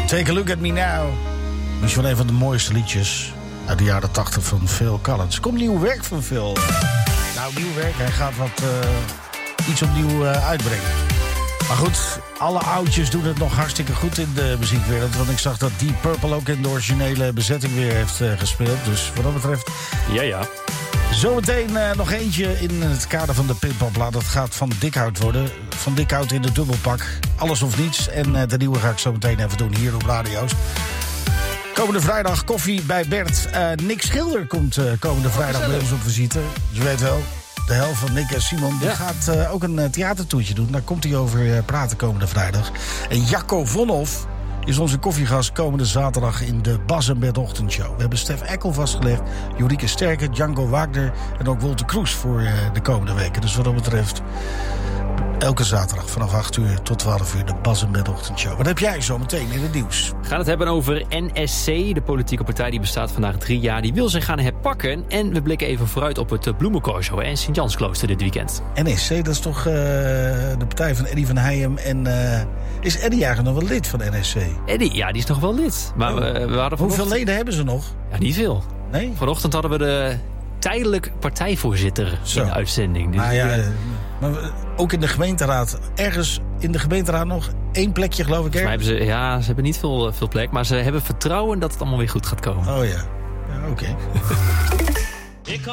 Take a look at me now. Misschien wel een van de mooiste liedjes uit de jaren 80 van Phil Collins. Komt nieuw werk van Phil. Nou, nieuw werk. Hij gaat iets opnieuw uitbrengen. Maar goed, alle oudjes doen het nog hartstikke goed in de muziekwereld. Want ik zag dat Deep Purple ook in de originele bezetting weer heeft gespeeld. Dus wat dat betreft... Ja. Zometeen nog eentje in het kader van de Pimpopla. Dat gaat Van Dikhout worden. Van Dikhout in de dubbelpak. Alles of niets. En de nieuwe ga ik zo meteen even doen hier op Radio Oost. Komende vrijdag koffie bij Bert. Nick Schilder komt komende vrijdag bij ons op visite. Je weet wel, de helft van Nick en Simon die gaat ook een theatertoertje doen. Daar komt hij over praten komende vrijdag. En Jacco Vonhoff is onze koffiegast komende zaterdag in de Bas en Bert Ochtendshow. We hebben Stef Eckel vastgelegd, Jorike Sterke, Django Wagner en ook Wolter Kroes voor de komende weken. Dus wat dat betreft, elke zaterdag vanaf 8 uur tot 12 uur de Bas en Bert Ochtendshow. Wat heb jij zo meteen in het nieuws? We gaan het hebben over NSC, de politieke partij die bestaat vandaag 3 jaar. Die wil zich gaan herpakken. En we blikken even vooruit op het Bloemencorso en Sint-Jansklooster dit weekend. NSC, dat is toch de partij van Eddy van Heijem. En is Eddy eigenlijk nog wel lid van NSC? Eddy, ja, die is nog wel lid. Maar we hadden hoeveel leden hebben ze nog? Ja, niet veel. Nee? Vanochtend hadden we de tijdelijk partijvoorzitter in de uitzending. Dus maar ook in de gemeenteraad. Ergens in de gemeenteraad nog 1 plekje, geloof ik. Ze hebben niet veel plek. Maar ze hebben vertrouwen dat het allemaal weer goed gaat komen. Oh ja, oké.